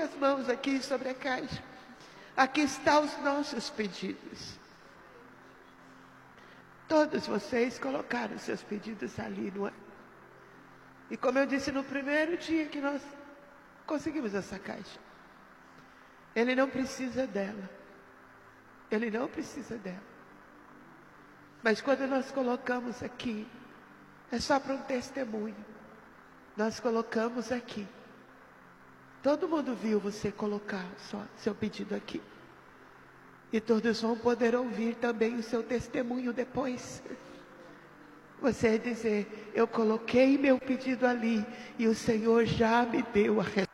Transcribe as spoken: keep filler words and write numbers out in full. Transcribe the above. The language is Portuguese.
suas mãos aqui sobre a caixa. Aqui estão os nossos pedidos. Todos vocês colocaram seus pedidos ali, não é? E como eu disse no primeiro dia que nós conseguimos essa caixa, Ele não precisa dela. Ele não precisa dela. Mas quando nós colocamos aqui, é só para um testemunho. Nós colocamos aqui. Todo mundo viu você colocar só seu pedido aqui. E todos vão poder ouvir também o seu testemunho depois. Você dizer, eu coloquei meu pedido ali e o Senhor já me deu a resposta.